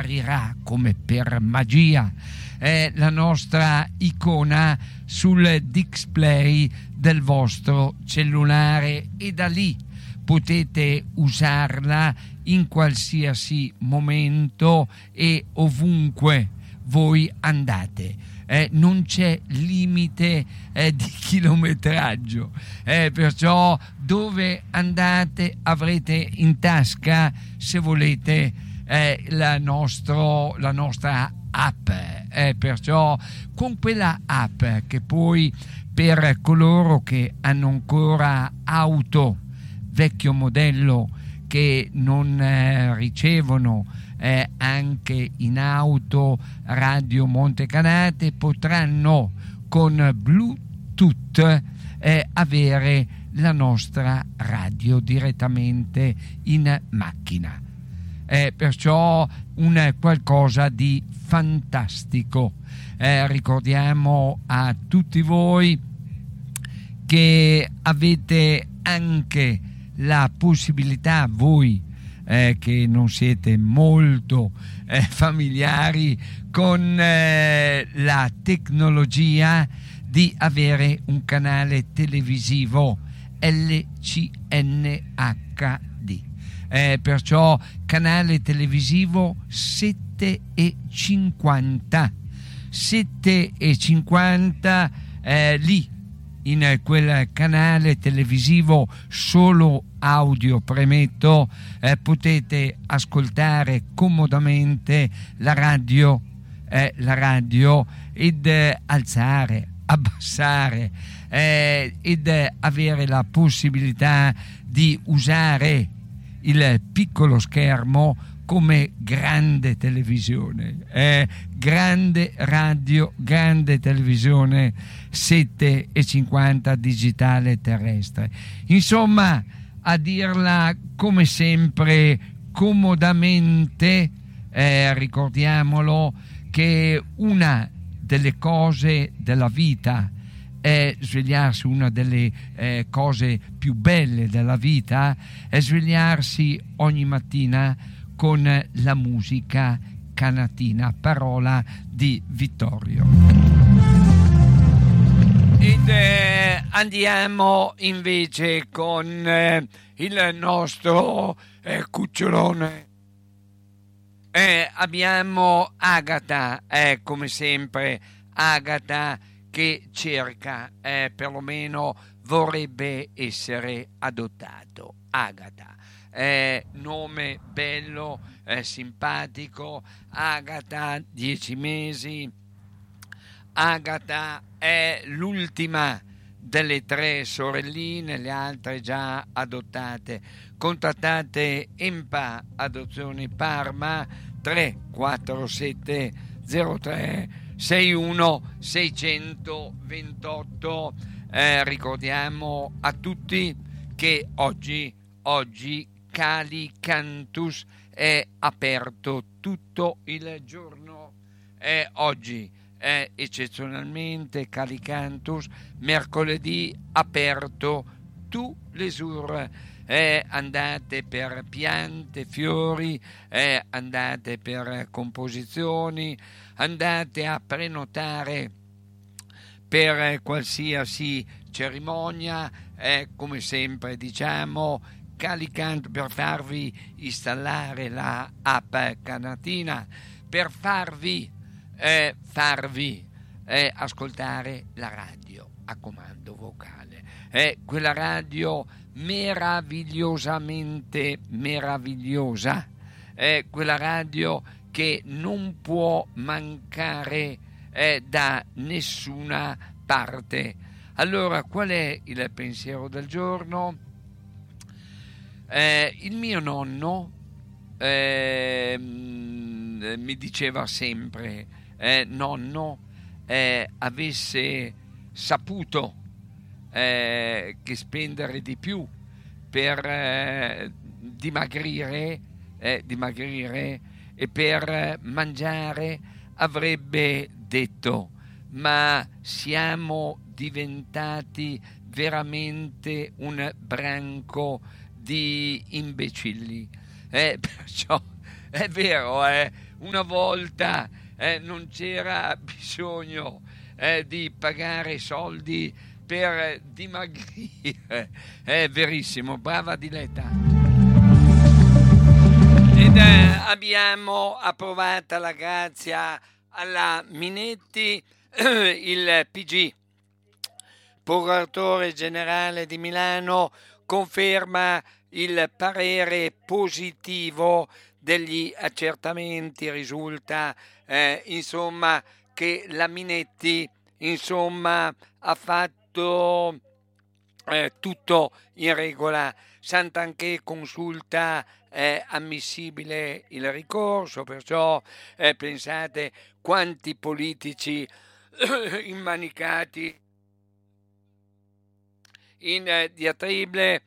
apparirà come per magia la nostra icona sul display del vostro cellulare, e da lì potete usarla in qualsiasi momento e ovunque voi andate. Non c'è limite di chilometraggio, perciò dove andate avrete in tasca, se volete, la nostra app, perciò con quella app, che poi per coloro che hanno ancora auto vecchio modello, che non ricevono anche in auto Radio Montecanate, potranno con Bluetooth avere la nostra radio direttamente in macchina. Perciò un qualcosa di fantastico. Ricordiamo a tutti voi che avete anche la possibilità, voi che non siete molto familiari con la tecnologia, di avere un canale televisivo LCN HD. Perciò canale televisivo 7,50 lì in quel canale televisivo solo audio, premetto, potete ascoltare comodamente la radio ed alzare, abbassare ed avere la possibilità di usare il piccolo schermo come grande televisione, grande radio, grande televisione 7,50 digitale terrestre. Insomma, a dirla come sempre comodamente, ricordiamolo che una delle cose della vita è svegliarsi, una delle cose più belle della vita è svegliarsi ogni mattina con la musica canatina, parola di Vittorio. Ed andiamo invece con il nostro cucciolone. Abbiamo Agata, come sempre Agata, che cerca, perlomeno vorrebbe essere adottato. Agata, nome bello, simpatico. Agata, 10 mesi. Agata è l'ultima delle 3 sorelline, le altre già adottate. Contattate EMPA Adozioni Parma 347 03 61 628. Ricordiamo a tutti che oggi Calicantus è aperto tutto il giorno. Oggi è eccezionalmente Calicantus, mercoledì aperto tous les jours. Andate per piante, fiori, andate per composizioni, andate a prenotare per qualsiasi cerimonia, come sempre diciamo Calicantus, per farvi installare la app canatina, per farvi ascoltare la radio a comando vocale, quella radio meravigliosamente meravigliosa, quella radio che non può mancare da nessuna parte. Allora, qual è il pensiero del giorno? Il mio nonno mi diceva sempre, nonno, avesse saputo che spendere di più per dimagrire e per mangiare, avrebbe detto: ma siamo diventati veramente un branco di imbecilli. Perciò è vero, una volta non c'era bisogno di pagare soldi per dimagrire. È verissimo, brava Diletta. Ed abbiamo approvato la grazia alla Minetti, il PG, procuratore generale di Milano, conferma il parere positivo degli accertamenti. Risulta insomma che la Minetti insomma ha fatto tutto in regola. Santanchè consulta ammissibile il ricorso, perciò pensate quanti politici immanicati in diatribe.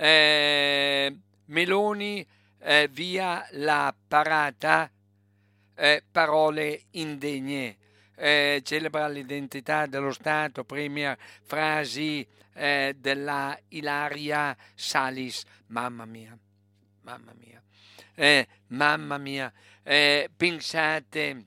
Meloni via la parata, parole indegne. Celebra l'identità dello Stato, premia frasi della Ilaria Salis. Mamma mia, mamma mia, mamma mia. Pensate,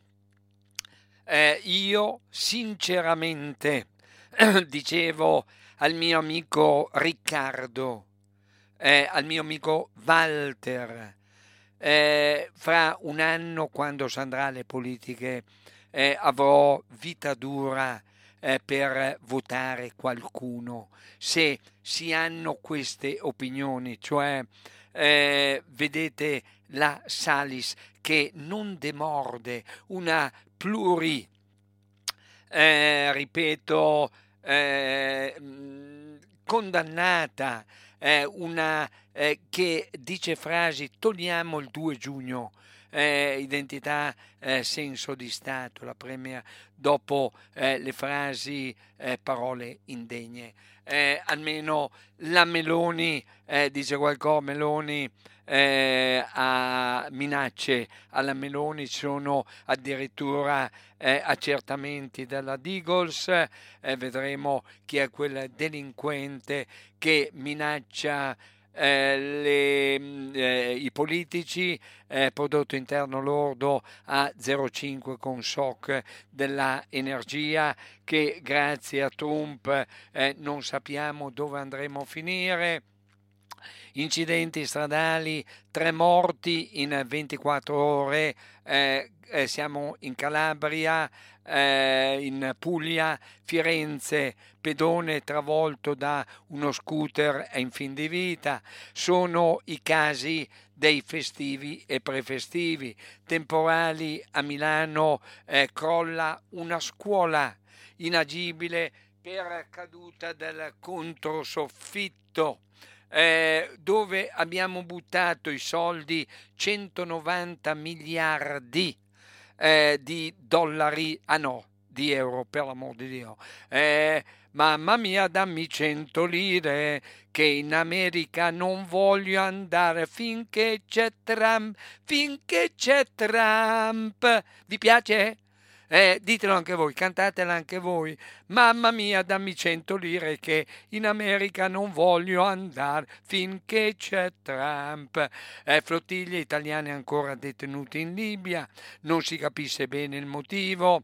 io sinceramente dicevo al mio amico Riccardo, al mio amico Walter, fra un anno, quando si andrà alle politiche, avrò vita dura per votare qualcuno se si hanno queste opinioni, cioè vedete la Salis che non demorde, una ripeto, condannata, una che dice frasi: togliamo il 2 giugno, identità, senso di Stato, la premia dopo le frasi, parole indegne. Almeno la Meloni dice qualcosa. Meloni a minacce alla Meloni, ci sono addirittura accertamenti della Digols. Vedremo chi è quel delinquente che minaccia i politici. Prodotto interno lordo a 0,5 con shock della energia, che grazie a Trump non sappiamo dove andremo a finire. Incidenti stradali, 3 morti in 24 ore, siamo in Calabria, in Puglia, Firenze, pedone travolto da uno scooter è in fin di vita. Sono i casi dei festivi e prefestivi. Temporali a Milano, crolla una scuola inagibile per caduta del controsoffitto. Dove abbiamo buttato i soldi, 190 miliardi di dollari, di euro, per l'amor di Dio. Mamma mia, dammi 100 lire, che in America non voglio andare finché c'è Trump, finché c'è Trump. Vi piace? Ditelo anche voi, cantatela anche voi. Mamma mia, dammi 100 lire, che in America non voglio andare finché c'è Trump. Flottiglie italiane ancora detenute in Libia, non si capisce bene il motivo.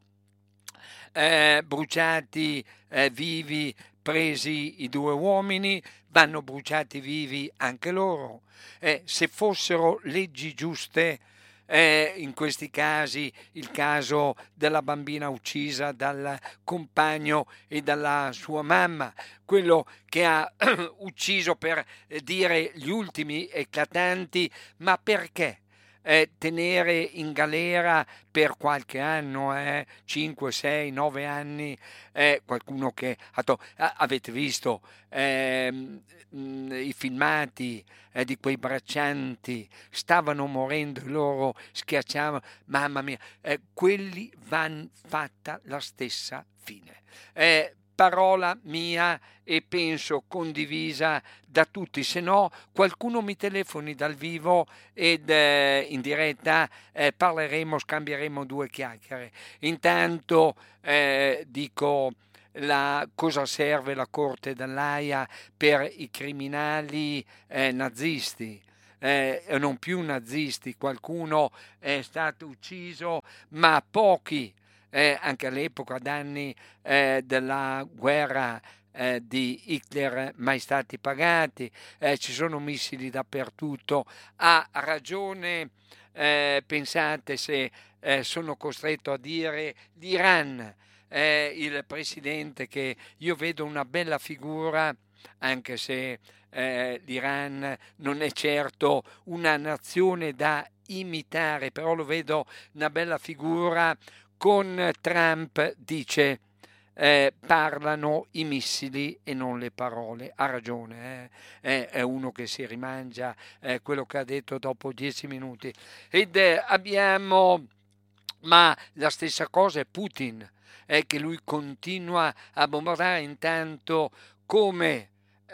Bruciati vivi, presi i 2 uomini, vanno bruciati vivi anche loro. Se fossero leggi giuste, in questi casi, il caso della bambina uccisa dal compagno e dalla sua mamma, quello che ha ucciso per dire gli ultimi eclatanti, ma perché? Tenere in galera per qualche anno, 5, 6, 9 anni, qualcuno che avete visto i filmati di quei braccianti, stavano morendo, loro schiacciavano, mamma mia, quelli van fatta la stessa fine. Parola mia, e penso condivisa da tutti, se no qualcuno mi telefoni dal vivo ed in diretta, parleremo, scambieremo 2 chiacchiere. Intanto dico, cosa serve la Corte dell'Aia per i criminali nazisti? non più nazisti, qualcuno è stato ucciso, ma pochi, anche all'epoca, d'anni della guerra di Hitler, mai stati pagati, ci sono missili dappertutto. Ha ragione, pensate se sono costretto a dire l'Iran, il presidente, che io vedo una bella figura, anche se l'Iran non è certo una nazione da imitare, però lo vedo una bella figura. Con Trump dice parlano i missili e non le parole. Ha ragione, è uno che si rimangia quello che ha detto dopo 10 minuti. Ed abbiamo, ma la stessa cosa è Putin, che lui continua a bombardare intanto come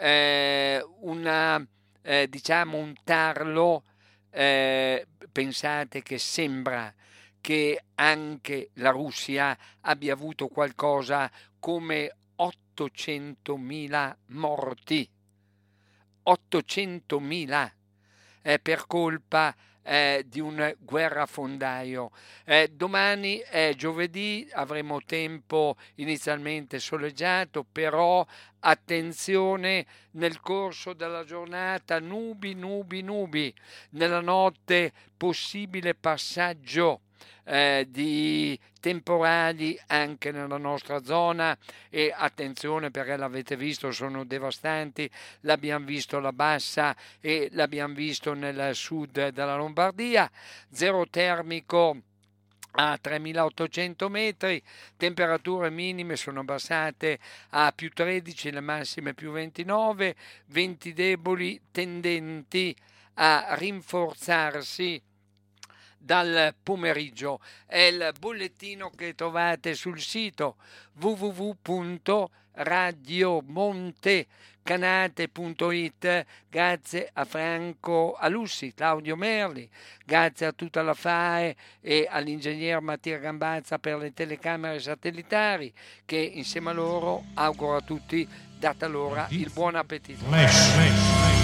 diciamo un tarlo. Pensate che sembra che anche la Russia abbia avuto qualcosa come 800.000 morti. 800.000 per colpa di un guerrafondaio. Domani è giovedì, avremo tempo inizialmente soleggiato, però attenzione, nel corso della giornata nubi, nubi, nubi, nella notte possibile passaggio di temporali anche nella nostra zona, e attenzione perché l'avete visto, sono devastanti, l'abbiamo visto alla bassa e l'abbiamo visto nel sud della Lombardia. Zero termico a 3.800 metri, temperature minime sono abbassate a più 13, le massime più 29, venti deboli tendenti a rinforzarsi dal pomeriggio. È il bollettino che trovate sul sito www.radiomontecanate.it. Grazie a Franco Alussi, Claudio Merli, grazie a tutta la FAE e all'ingegner Mattia Gambazza per le telecamere satellitari, che insieme a loro auguro a tutti, data l'ora, il buon appetito.